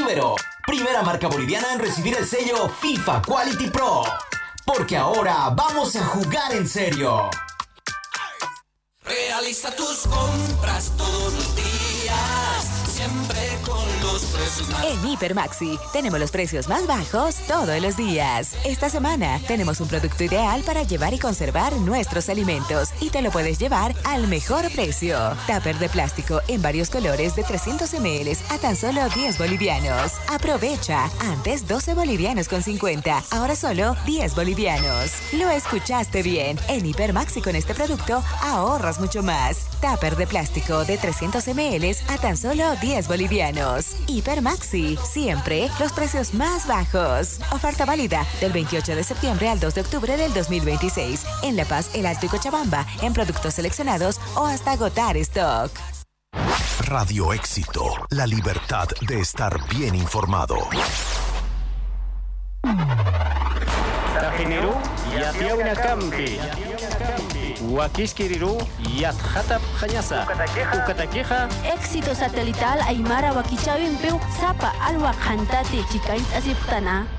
Ibero, primera marca boliviana en recibir el sello FIFA Quality Pro. Porque ahora vamos a jugar en serio. Realiza tus compras todos los días, siempre con los precios más. En Hipermaxi tenemos los precios más bajos todos los días. Esta semana tenemos un producto ideal para llevar y conservar nuestros alimentos y te lo puedes llevar al mejor precio. Tupper de plástico en varios colores de 300 ml a tan solo 10 bolivianos. Aprovecha, antes 12 bolivianos con 50, ahora solo 10 bolivianos. Lo escuchaste bien, en Hipermaxi con este producto ahorras mucho más. Tupper de plástico de 300 ml a tan solo 10 bolivianos. Hipermaxi, siempre los precios más bajos. Oferta válida del 28 de septiembre al 2 de octubre del 2026. En La Paz, El Alto y Cochabamba, en productos seleccionados o hasta agotar stock. Radio Éxito, la libertad de estar bien informado. Tajineru, Yatiauna Campi. Huaquisquiriru, Yatjatap Jañasa. Ucataqueja. Éxito satelital Aymara Wakichawin Peu Zapa Alwa Jantati Chikait Asiptana.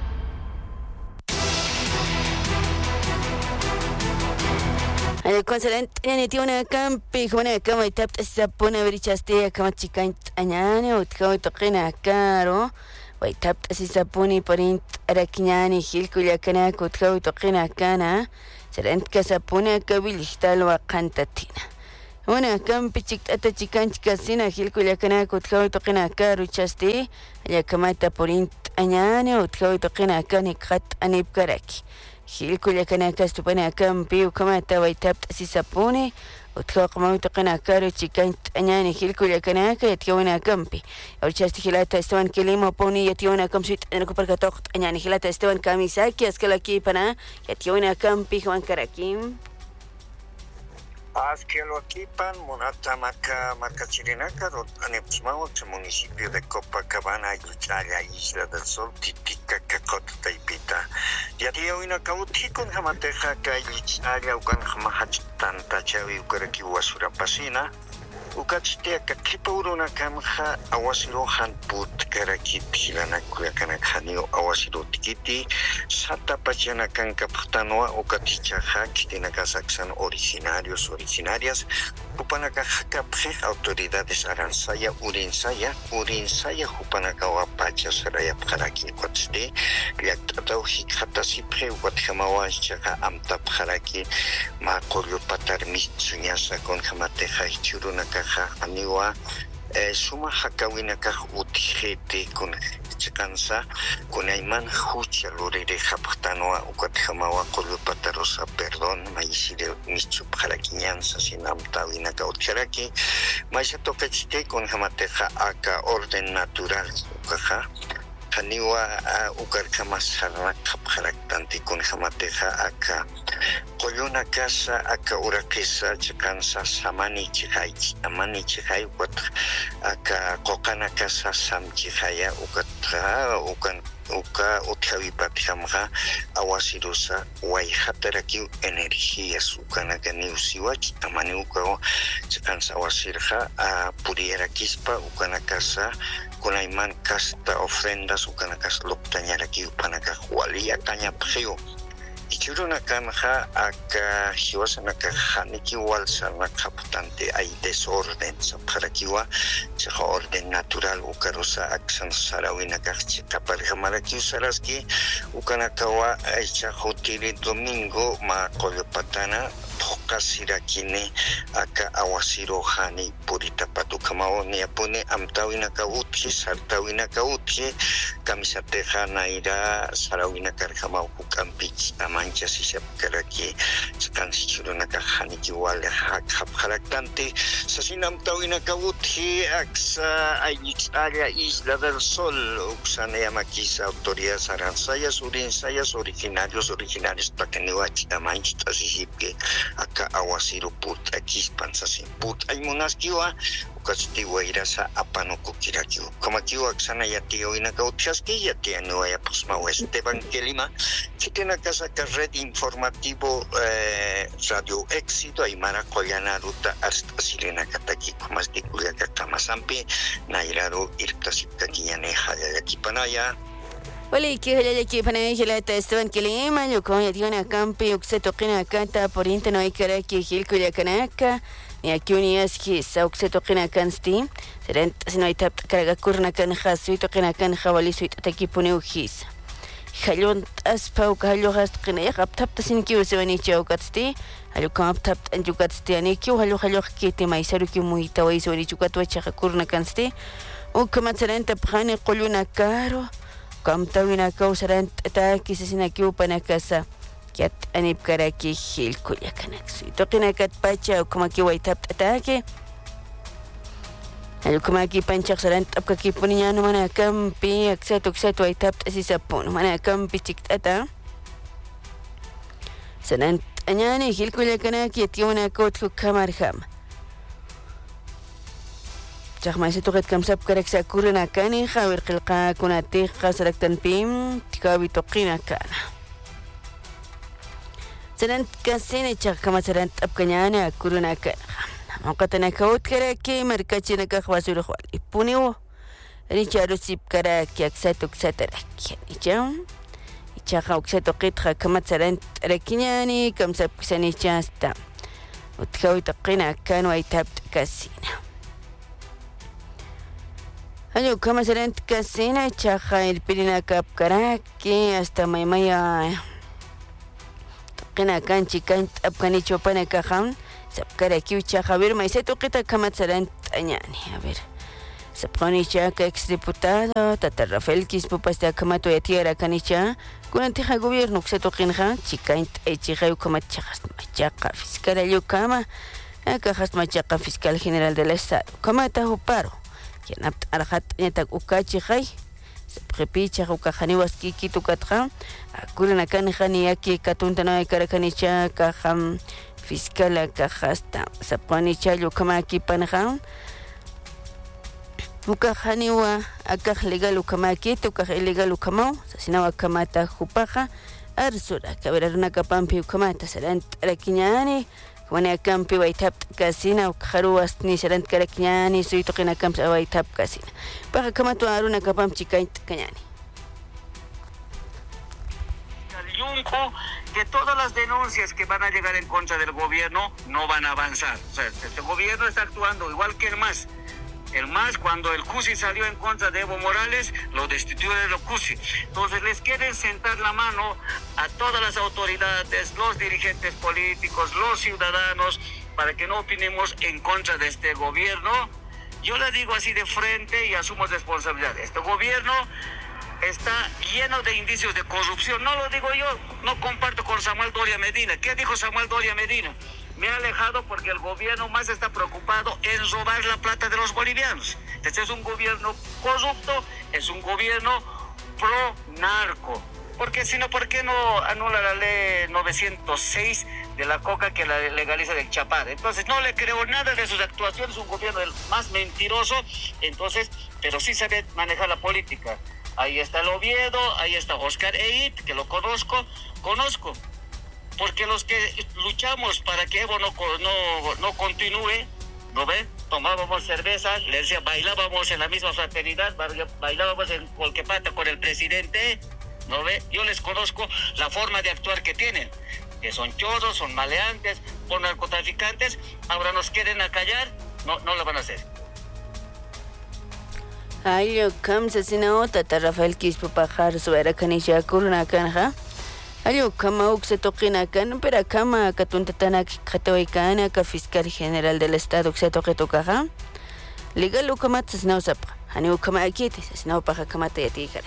Consulente tiene campi, como cama y tap se pone brichaste como chikait añane o toquina caro. Waitap si sapuni porint arakinyani hilkulia kana kutkaw toqina kana serent kasapuna kabilihtal wa qantatina una kampichik ata chikanchika sina hilkulia kana kutkaw toqina karu chasti ya kamata porint anyani utkaw toqina kani qat anib karaki hilkulia kana kastupana kampi kamata waitap si sapuni وتخاق موت قنا كارو تشيكانت أناني خيلكو لكنا كيتيونا كمبي أو تشاستي خلاتا استوان كلمة بوني يتيونا كم سويت أنا كبرك توقت أناني خلاتا استوان كاميساكي أسكالاكي بنا يتيونا كمبي خوان كراكيم Azquialoaquipan, Monatamaca, Marcachirinaca, Anepsmao, municipio de Copacabana, Yuchaya, Isla del Sol, Titica, Cacota, Taipita. Yatia Uinacauti con Jamateja, Kaylichaya, Ucan Hamahachtan, Tachavi, Ukaraki, Wasurapasina. Ukachitea kakipuruna kamha awasiro han put karaki hilana kuyakana khanio awasiro tikiti sata pachana kanka putanoa ukatichaha kitina kasaksan originarias upanaka hakapje autoridades aransaya urinsaya upanaka wapacha saraya pharaki kwatste yaktau hikata sipre wathamawa chaha amta pharaki ma kolyo patar mitsunyasa con jamateja churuna aniwa suma hakawinaka utijete con chikansa con ayman hucha lorere japtanoa ukatjamawa kolupatarosa perdón maisire michu jaraquiñanza sinam tawinaka utjaraki maisha tokachite con jamateja aka orden natural ukaja Haniwa ukarkamas harnak haraktanti con jamateja aka Koyuna casa aka urakesa chikansa samani chihai wat aka kokana casa sam chihaya uka uthawi pathamha awasirusa wai hataraki energias ukana gani usiwach tamani uka chikansa awasirha puriera kispa ukana casa con ayman casta ofrendas ukana kas loktanyaraki upanaka hualia tanya prio Ichuruna kanja aka hiwasana kajaniki walsana kaptante hay desorden para kiwa chaja orden natural ukarosa aksan sarawina kachi kaparjamara kiusaraski ukanakawa aicha hoteli domingo ma koyopatana pokasirakine aka awasiro hani purita patukamao ni apone amtawina kautki sartawina kautki kamisateja naira sarawina karjamao kukampich mancha si se karaki kan sichuruna kahaniki wal haraktante sasinam tawina kabuthi aksa área Isla del Sol uksana yamakisa autoridades aransayas urinsayas originarios takeniwach tamanch tasihipke aka awasiro put akispan sasin put aymunaskiwa ukachtiwa irasa apanuku kirakiu kamakiwa aksana yatio inakautchaski yatia nuaya posma Esteban Kelima chitena casa red informativo Radio Éxito Aymara Koyanaruta hasta Sirena Kataki más de Culiaca Kamasampi Nairaro Irtasipka Guianeja de Akipanaya. Wala iki panay hilata estaban kilima yo ko yationa campi ukseto qina kanta por inteno ikara ki hilko yakanaka ni akiuni aski saukseto qina kansti serent sino itap karaga kurna kan khasuito qina kan khawali suit takipune ukhis khalon aspa ukhallo hast qina yaqtap tasinki usewani chawkatsti hallo kaptap anjukatsti ani kyu hallo kiti maisaru ki muita waisoni chukatwa chaqa kurna kansti ukamat serent phani quluna karo Kamtawina kausaran taki sisina kiupana casa kiat anip karaki hil kuya kanaksu tokina kat pacha kuma ki waitap atake alu kuma ki panchak saran tapka ki punya no mana kampi aksetok set waitap asisapun mana kampi tiktata sanan anyani hil kuya kanaki tiuna kot ku kamarham Chakma ese toqet kamsap karak sakurina kani khawir qilqa kunati qasrak tanpim tikawi toqina kana Sanan kasine chakma saran tapkanyana kuruna kana Maqatana kaut karaki markachina ka khwasul khwal ipuniwo richaru sip karaki aksatuk satarak icham ichaqa uksatoqit kamat saran rakinyani kamsap kisani chasta utkawi toqina kana waitap kasina Ayo kama serent kasina chaja el pirina kapkaraki hasta maimaya Tokina kanchi kant apkani chopana kajan sapkaraki chaja ver maiseto kita kama serent añani a ver sapkani chaka ex diputado Tata Rafael Quispo pasta kama to yatiara kanicha kunantija gobierno kseto kinja chikant echiga kama chajas machaca fiscal ayo kama cajas machaca fiscal general del estado kama tahuparo Kianapt arhat netak ukachi khay Sabqipicha ukajani waskiki tukatja Akurana kanjani yaki katuntana karakanicha kaham Fiskala kahasta Sapqani chayo kamaki panjan Ukajani wa akaj legal ukamaki tukaj ilegal ukamau Sasinawa kamata jupaja Arsura kaberaruna kapampi ukamata Sarant arakiñani Wana kampi waitap kasina ukharuas ni serant karaknyani suito kina kamp waitap kasina. Para kama tu aruna kapam chikait kanyani. Yunco que todas las denuncias que van a llegar en contra del gobierno no van a avanzar. O sea, este gobierno está actuando igual que el MAS. El MAS, cuando el CUSI salió en contra de Evo Morales, lo destituyó de los CUSI. Entonces les quieren sentar la mano a todas las autoridades, los dirigentes políticos, los ciudadanos, para que no opinemos en contra de este gobierno. Yo le digo así de frente y asumo responsabilidad. Este gobierno está lleno de indicios de corrupción. No lo digo yo, no comparto con Samuel Doria Medina. ¿Qué dijo Samuel Doria Medina? Me he alejado porque el gobierno más está preocupado en robar la plata de los bolivianos. Este es un gobierno corrupto, es un gobierno pro-narco. Porque si no, ¿por qué no anula la ley 906 de la coca que la legaliza del Chapar? Entonces no le creo nada de sus actuaciones, un gobierno el más mentiroso, entonces, pero sí sabe manejar la política. Ahí está el Oviedo, ahí está Oscar Eid, que lo conozco. Porque los que luchamos para que Evo no continúe, ¿no ven? Tomábamos cerveza, le decía, bailábamos en la misma fraternidad, bailábamos en Colquepata con el presidente, ¿no ve? Yo les conozco la forma de actuar que tienen, que son chorros, son maleantes, son narcotraficantes, ahora nos quieren acallar, no lo van a hacer. Ay, yo kamsa sinao Tata Rafael Quispo pajar suera kanisha kurna kanja. Ayo kama ukse toqina kan pero kama katuntatana katawikana ka fiscal general del estado ukse toqetokaja legal ukamat sasnao sapqa hani ukama akiti sasnao paja kamata yatikara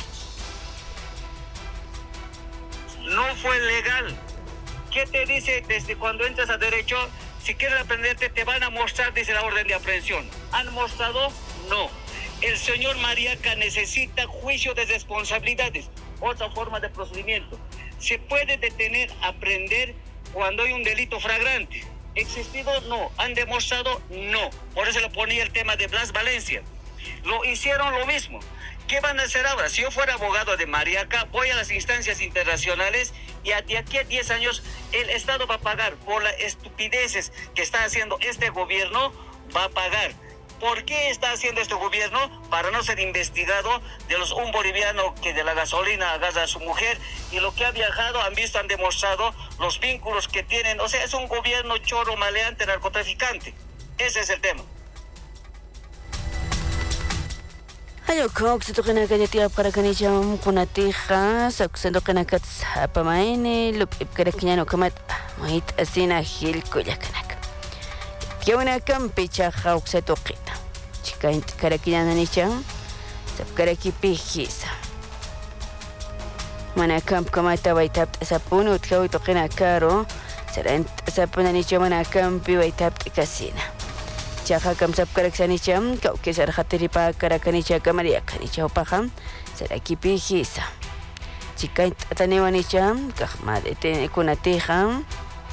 No fue legal. ¿Qué te dice desde cuando entras a derecho? Si quieres aprenderte te van a mostrar, dice la orden de aprehensión. ¿Han mostrado? No. El señor Mariaca necesita juicio de responsabilidades, otra forma de procedimiento. Se puede detener, aprender cuando hay un delito flagrante. ¿Existido? No. ¿Han demostrado? No. Por eso le ponía el tema de Blas Valencia. Lo hicieron lo mismo. ¿Qué van a hacer ahora? Si yo fuera abogado de Mariaca, voy a las instancias internacionales Y de aquí a 10 años el Estado va a pagar por las estupideces que está haciendo este gobierno, va a pagar. ¿Por qué está haciendo este gobierno? Para no ser investigado de un boliviano que de la gasolina agarra a su mujer, y lo que ha viajado, han visto, han demostrado los vínculos que tienen. O sea, es un gobierno choro, maleante, narcotraficante. Ese es el tema. Ayo kok situ kena kaja para kanijam kuna tija sakusendo kena kats apa maine lup kena kinyano kamat mait asina hil kuya kanak. Kiona kampi chaja ukseto kita. Chika kara kinyana nicham sap kara kipihisa. Mana kamp kamata baitap sapunu tkau to kena karo serent sapuna nicham mana kampi baitap kasina. Chaja kam sap karak sanicham kau kesar khatiripa karakanicha kamaria kanicha opaham seraki pihisa chika tanewanicham kahmade te kunatiham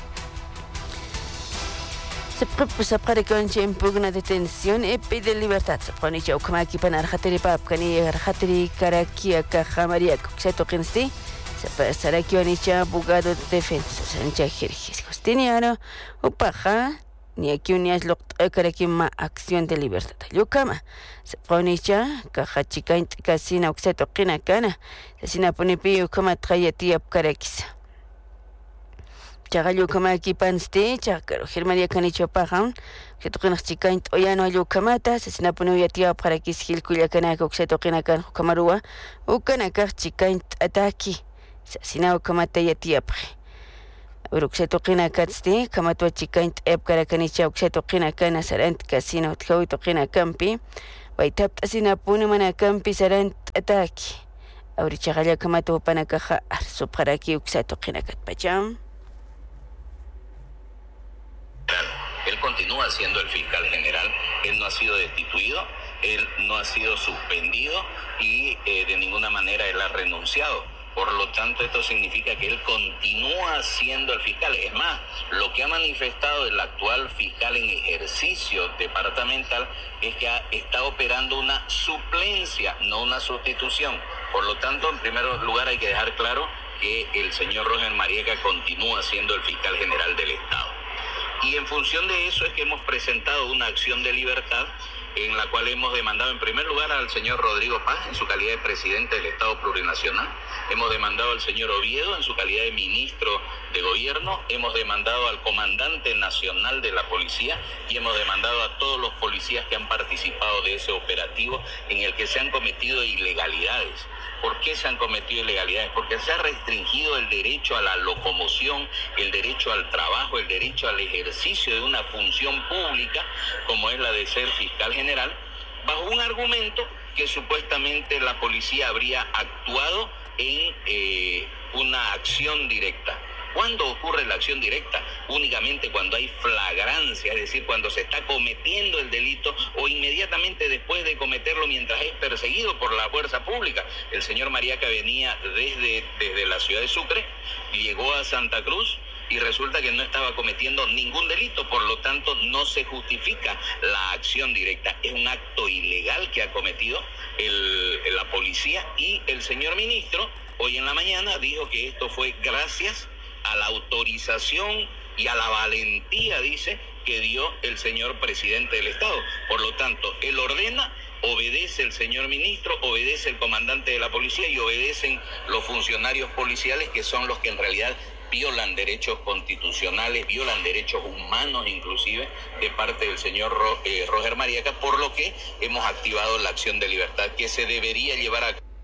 sap karekonche impugna detención y pide libertad sap kanicha ukamaki panar khatiripa kani khatiri karakia kahamaria kuseto kinsti sap saraki wanicha abogado de defensa sancha jirgis costiniano opaha ni aquí unias lo ma acción de libertad. Yo cama se pone ya caja chica casina oxeto quina cana casina pone pio cama trae tía carex. Chaga yo cama aquí panste chacaro Germania canicho pajan que toquen chica oyano yo camata casina pone ya tía para que gil cuya cana oxeto quina can camarua o cana chica ataki casina camata ya tía Urukseto qina katsti kamatua chikaint eb karakanicha ukseto qina kana sarant kasina utkawito qina kampi waitap asina puna mana kampi sarant ataki aurichagalla kamatua panakaja arsuparaki ukseto qina katpacham. Él continúa siendo el fiscal general, él no ha sido destituido, él no ha sido suspendido y de ninguna manera él ha renunciado. Por lo tanto, esto significa que él continúa siendo el fiscal. Es más, lo que ha manifestado el actual fiscal en ejercicio departamental es que está operando una suplencia, no una sustitución. Por lo tanto, en primer lugar hay que dejar claro que el señor Roger Marieca continúa siendo el fiscal general del Estado. Y en función de eso es que hemos presentado una acción de libertad en la cual hemos demandado en primer lugar al señor Rodrigo Paz en su calidad de presidente del Estado Plurinacional, hemos demandado al señor Oviedo en su calidad de ministro de gobierno, hemos demandado al comandante nacional de la policía y hemos demandado a todos los policías que han participado de ese operativo en el que se han cometido ilegalidades. ¿Por qué se han cometido ilegalidades? Porque se ha restringido el derecho a la locomoción, el derecho al trabajo, el derecho al ejercicio de una función pública, como es la de ser fiscal general, bajo un argumento que supuestamente la policía habría actuado en una acción directa. ¿Cuándo ocurre la acción directa? Únicamente cuando hay flagrancia, es decir, cuando se está cometiendo el delito o inmediatamente después de cometerlo mientras es perseguido por la fuerza pública. El señor Marieca venía desde la ciudad de Sucre, llegó a Santa Cruz y resulta que no estaba cometiendo ningún delito, por lo tanto no se justifica la acción directa. Es un acto ilegal que ha cometido la policía y el señor ministro hoy en la mañana dijo que esto fue gracias a la autorización y a la valentía, dice, que dio el señor presidente del Estado. Por lo tanto, él ordena, obedece el señor ministro, obedece el comandante de la policía y obedecen los funcionarios policiales, que son los que en realidad violan derechos constitucionales, violan derechos humanos inclusive, de parte del señor Roger Marieca, por lo que hemos activado la acción de libertad que se debería llevar a cabo.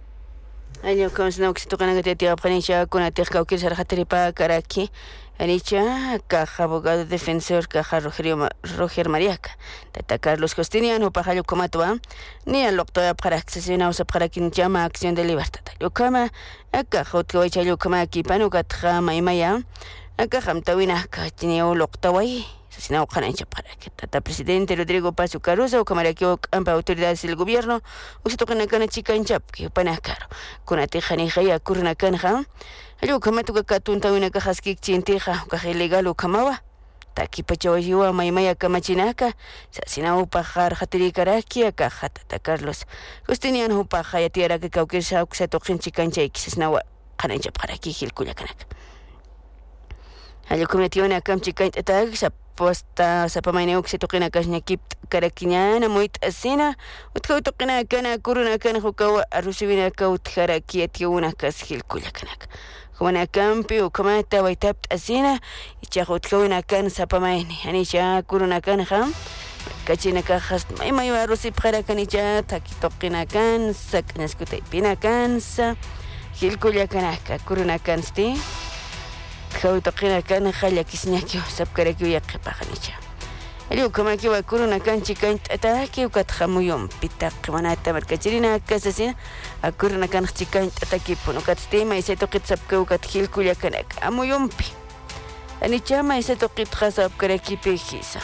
Año con snow que se tocan a tetia panisha con la teja que se rajatiripa karaki anicha caja abogado defensor caja Roger Marieca tata Carlos Costiniano pajayo comatua ni al doctor para accesiona o para quien llama acción de libertad yo cama acá otro yo cama aquí panuga trama y maya acá jamtawina cachineo loctawai Sina Ojanancha para que tata presidente Rodrigo Paz Caruso o camaraquio ampa autoridades del gobierno o se tocan a cana chica en chap que panacaro con a teja ni jaya curna canja algo kamatu ka katunta una cajas que chinteja caja ilegal o kamawa taki pachawajiwa maimaya kamachinaka sina upajar hatiri karaki caja tata Carlos Costiniano upaja ya tierra que cauquesa se toquen chica en chai sina qanancha para aquí Gilcuya Canak. Algo cometió una camchica attack, posta sapamaineo que se toquen a Kashñakip Caraquiñana, muy asina, utko toquen a Cana, Curuna Cana, Hukawa, Arusivina Kaut Haraki, Etiuna Casgil Cuyacanak. Como a campi o comata, Waitap asina, y Chahutko en a can sapamaini, Anisha, Curuna Canham, Cachina Cajas, Mayo Arusip Haracanicha, Taki toquen a can, Sac Nascute Pina Cansa, Gilcuyacanaka, Curuna Cansti. Khawtaqina kana khalla kisñakio sapkaraki yaqipaqanicha. Eliu kamaki wakuruna kanchi ataki ukathamuyum pitaq manata markachirina kasasina akuruna kanchi ataki punukatstema y se toqit sapka ukathilkuya kanak amuyumpi. Anichama y se toqit khasapkaraki pejisa.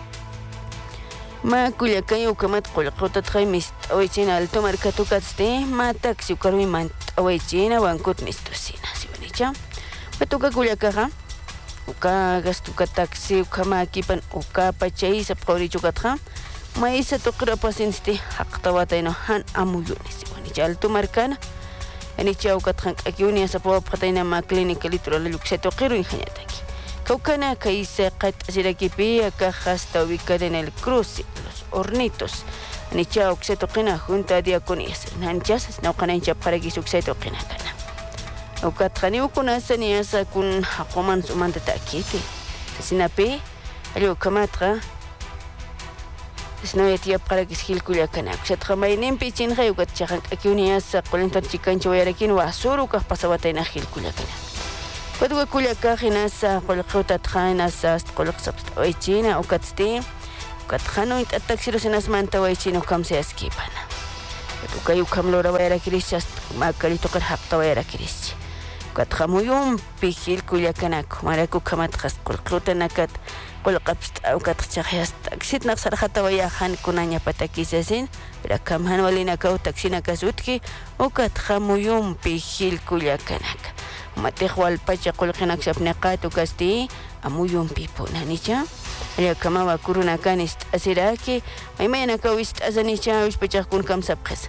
Ma kulyakayo ukamat qulqutat khaymis awaychina alto markatukatste ma taksi ukarwi mant awaychina wankut mistusina sibanicha. Patuka kulyakaja, uka gastuka taxi, uka makipan, uka pachay sa pkaurichukatja, maisa tokra pasinsti, haktawatay no han amuyunis. Wanicha alto markana, anicha ukatjan akiunia sa pawapatay na mga klinika litro laluksa tokiro inhanyataki. Kaukana kaisa kat asirakipi, akahasta ubicada en el cruce, los hornitos. Anicha uksa tokina junta diakonias. Nanchas, naukanancha para que uksa tokina kana. Ukatkhani ukunasani asa kun haquman sumanta ta'kiti. Sinapi, ali ukamatra, snoyatiyap para kishilkuya kanak. Shatkhamainin pichinja ukatchakan akiuni asa kulintan chikancha wayarakin wa asuru kah pasawatay na hilkuya kanak. Patuka kuya kahin asa kulikutatkhan asa kuliksapst waychina ukatsti, ukathano itattaksiro sinasmanta waychina ukamse askipana. Patuka ukamlora wayarakiris just makalito karhapta wayarakiris. Kathamuyum pihil kulyakanak maraku kamatras kulqutanakat kulqapst au katchahas taksit naksarhata wayahan kunanya patakisasin pero kamhan walina kau taksina kasutki o kathamuyum pihil kulyakanak matehwal pacha kulqinak sapnaqatu kasti amuyum pipunanicha ya kama wakuruna kanist asiraki maymana kawist azanicha uspachak kun kamsapkhas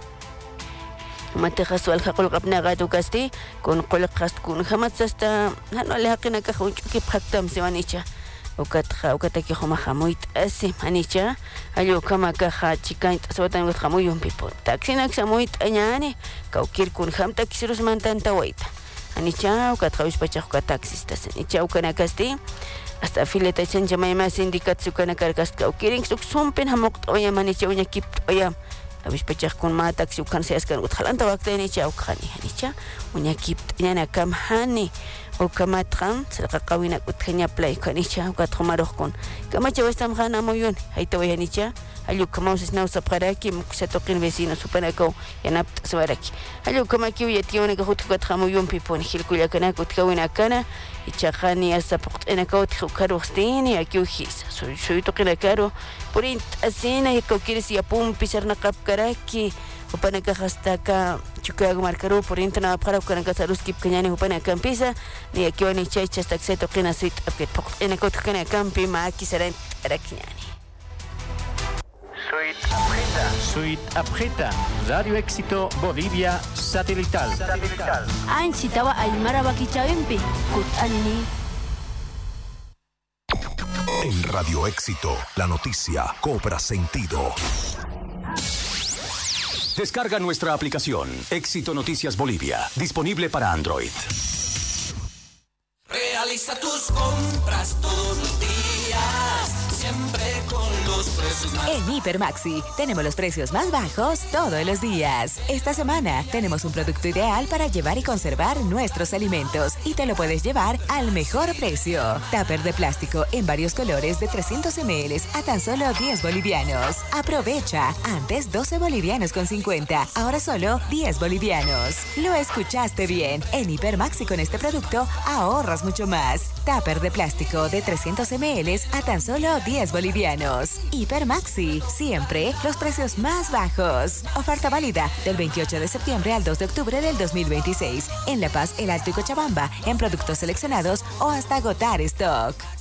Matejas wal hakul kapna gato kasti con kolakast kun hamatsasta hano lehakina ka hunchuki phaktam siwanicha ukataki homa hamuit asi manicha ayo kama ka chikan taswatan wat hamuyum pipo taksinak samuit anyani kaukir kun hamta kisirus mantanta waita anicha ukathawish pachak ka taxistas anicha ukana kasti hasta fileta chanja mayma sindikat sukana karkast kaukiring suksumpen hamok oya manicha unya kip oya Habis pecah kun matak si ukan saya sekarang uthalan tawak tani cha ukhani hanicha unya kip nyana kam hani o kamatran selaka kawina uthanya play kanicha ukat khumaroh kun kama cha wastam khana moyun haita way hanicha alu kama usna usapqaraki muksatoqin vecino supanako yanap swaraki alu kama kiu yationa ka hutukat khamoyun pipon hilkuya kana kutkawina kana ichaqani asapqt enaka utkharoxtini akiu his soy toqina caro Purin asina hikokiris yapum pisarna kapkaraki upanaka hastaka chukago markaru purinta na para ukanaka saruskip kanyani upanaka kampisa ni akiwani chaicha stakseto qina suit apket poq enaka utkana kampi maaki saran arakiñani Suite Abjeta, Radio Éxito Bolivia Satelital. Ansitawa Aymara Bakichawempi, Kutanini. En Radio Éxito, la noticia cobra sentido. Descarga nuestra aplicación Éxito Noticias Bolivia, disponible para Android. Realiza tus compras todos los días, siempre con los precios más En Hipermaxi tenemos los precios más bajos todos los días. Esta semana tenemos un producto ideal para llevar y conservar nuestros alimentos y te lo puedes llevar al mejor precio. Tupper de plástico en varios colores de 300 ml a tan solo 10 bolivianos. Aprovecha, antes 12 bolivianos con 50, ahora solo 10 bolivianos. Lo escuchaste bien, en Hipermaxi con este producto ahorras mucho más. Tupper de plástico de 300 ml a tan solo 10 bolivianos. Hipermaxi, siempre los precios más bajos. Oferta válida del 28 de septiembre al 2 de octubre del 2026. En La Paz, El Alto y Cochabamba, en productos seleccionados o hasta agotar stock.